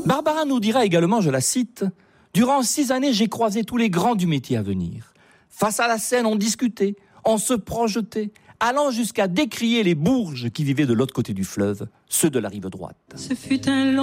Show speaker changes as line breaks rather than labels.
Barbara nous dira également, je la cite, « Durant 6 années, j'ai croisé tous les grands du métier à venir. Face à la scène, on discutait, on se projetait, allant jusqu'à décrier les bourges qui vivaient de l'autre côté du fleuve, ceux de la rive droite. »
Ce fut un long